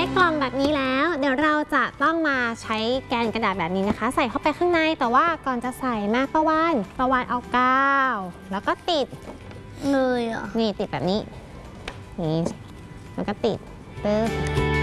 กล่องแบบนี้แล้วเดี๋ยวเราจะต้องมาใช้แกนกระดาษแบบนี้นะคะใส่เข้าไปข้างในแต่ว่าก่อนจะใส่นะประวานเอากาวแล้วก็ติดเลยอ่ะนี่ติดแบบนี้นี่แล้วก็ติดปึ๊บ